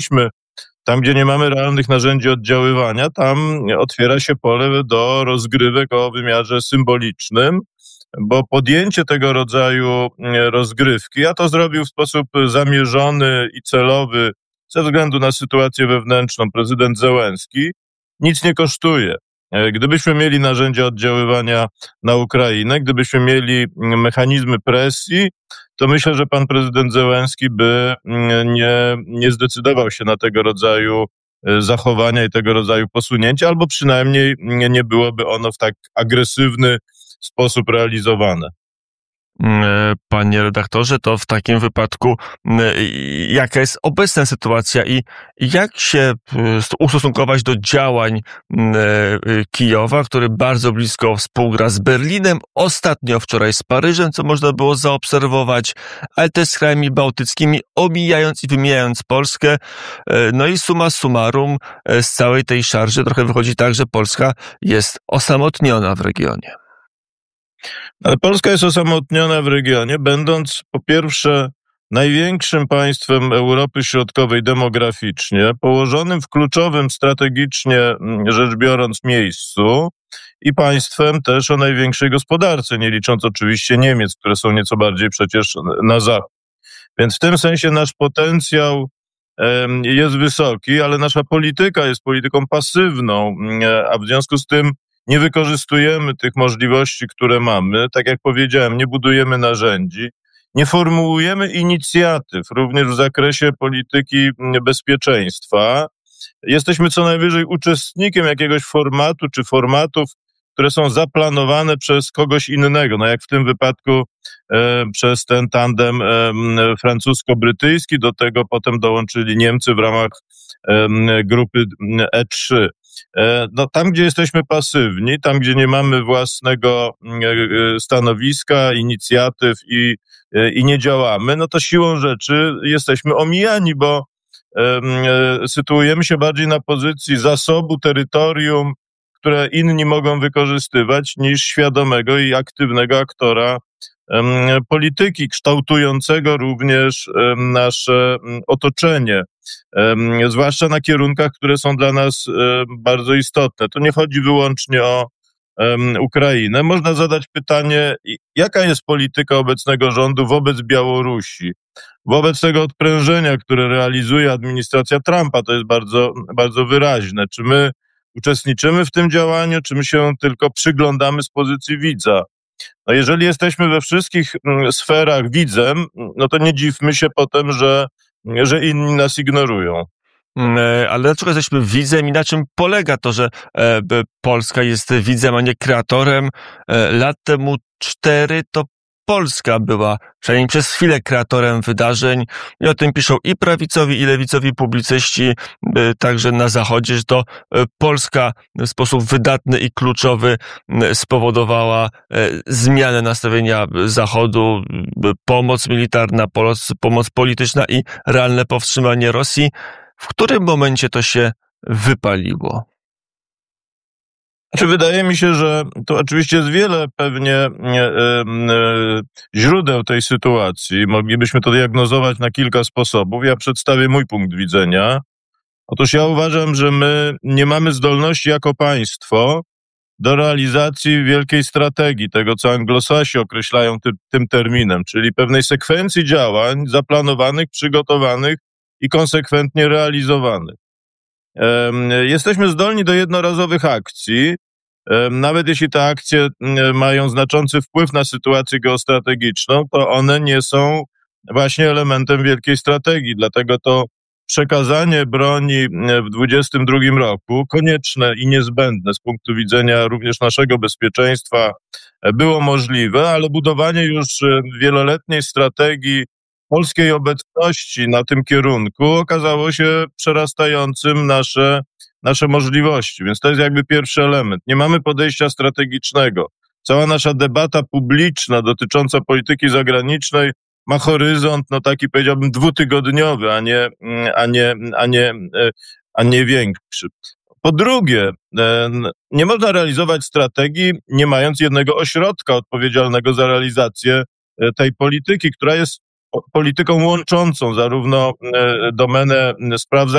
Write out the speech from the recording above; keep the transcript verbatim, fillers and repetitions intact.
powiedzieliśmy, tam, gdzie nie mamy realnych narzędzi oddziaływania, tam otwiera się pole do rozgrywek o wymiarze symbolicznym, bo podjęcie tego rodzaju rozgrywki, a to zrobił w sposób zamierzony i celowy ze względu na sytuację wewnętrzną prezydent Zełenski, nic nie kosztuje. Gdybyśmy mieli narzędzia oddziaływania na Ukrainę, gdybyśmy mieli mechanizmy presji, to myślę, że pan prezydent Zełenski by nie, nie zdecydował się na tego rodzaju zachowania i tego rodzaju posunięcia, albo przynajmniej nie byłoby ono w tak agresywny sposób realizowane. Panie redaktorze, to w takim wypadku jaka jest obecna sytuacja i jak się ustosunkować do działań Kijowa, który bardzo blisko współgra z Berlinem, ostatnio wczoraj z Paryżem, co można było zaobserwować, ale też z krajami bałtyckimi, omijając i wymijając Polskę. No i summa summarum z całej tej szarży trochę wychodzi tak, że Polska jest osamotniona w regionie. Ale Polska jest osamotniona w regionie, będąc po pierwsze największym państwem Europy Środkowej demograficznie, położonym w kluczowym strategicznie rzecz biorąc miejscu i państwem też o największej gospodarce, nie licząc oczywiście Niemiec, które są nieco bardziej przecież na zachód. Więc w tym sensie nasz potencjał jest wysoki, ale nasza polityka jest polityką pasywną, a w związku z tym nie wykorzystujemy tych możliwości, które mamy. Tak jak powiedziałem, nie budujemy narzędzi, nie formułujemy inicjatyw, również w zakresie polityki bezpieczeństwa. Jesteśmy co najwyżej uczestnikiem jakiegoś formatu czy formatów, które są zaplanowane przez kogoś innego. No jak w tym wypadku e, przez ten tandem e, francusko-brytyjski, do tego potem dołączyli Niemcy w ramach e, grupy E trzy. No, tam, gdzie jesteśmy pasywni, tam, gdzie nie mamy własnego stanowiska, inicjatyw i, i nie działamy, no to siłą rzeczy jesteśmy omijani, bo um, sytuujemy się bardziej na pozycji zasobu, terytorium, które inni mogą wykorzystywać, niż świadomego i aktywnego aktora um, polityki, kształtującego również um, nasze um, otoczenie. Um, zwłaszcza na kierunkach, które są dla nas um, bardzo istotne. Tu nie chodzi wyłącznie o um, Ukrainę. Można zadać pytanie, jaka jest polityka obecnego rządu wobec Białorusi, wobec tego odprężenia, które realizuje administracja Trumpa. To jest bardzo, bardzo wyraźne. Czy my uczestniczymy w tym działaniu, czy my się tylko przyglądamy z pozycji widza? No jeżeli jesteśmy we wszystkich um, sferach widzem, no to nie dziwmy się potem, że że inni nas ignorują. Ale dlaczego jesteśmy widzem i na czym polega to, że e, Polska jest widzem, a nie kreatorem? E, lat temu cztery to Polska była, przynajmniej przez chwilę, kreatorem wydarzeń i o tym piszą i prawicowi, i lewicowi publicyści, e, także na Zachodzie, że to e, Polska w sposób wydatny i kluczowy e, spowodowała e, zmianę nastawienia Zachodu, e, pomoc militarna, pomoc, pomoc polityczna i realne powstrzymanie Rosji. W którym momencie to się wypaliło? Znaczy, wydaje mi się, że to oczywiście jest wiele pewnie e, e, źródeł tej sytuacji. Moglibyśmy to diagnozować na kilka sposobów. Ja przedstawię mój punkt widzenia. Otóż ja uważam, że my nie mamy zdolności jako państwo do realizacji wielkiej strategii, tego co Anglosasi określają ty, tym terminem, czyli pewnej sekwencji działań zaplanowanych, przygotowanych i konsekwentnie realizowanych. Jesteśmy zdolni do jednorazowych akcji, nawet jeśli te akcje mają znaczący wpływ na sytuację geostrategiczną, to one nie są właśnie elementem wielkiej strategii. Dlatego to przekazanie broni w dwudziestym drugim roku, konieczne i niezbędne z punktu widzenia również naszego bezpieczeństwa, było możliwe, ale budowanie już wieloletniej strategii polskiej obecności na tym kierunku okazało się przerastającym nasze, nasze możliwości. Więc to jest jakby pierwszy element. Nie mamy podejścia strategicznego. Cała nasza debata publiczna dotycząca polityki zagranicznej ma horyzont, no taki powiedziałbym dwutygodniowy, a nie, a nie, a nie, a nie większy. Po drugie, nie można realizować strategii, nie mając jednego ośrodka odpowiedzialnego za realizację tej polityki, która jest polityką łączącą zarówno domenę spraw zagranicznych,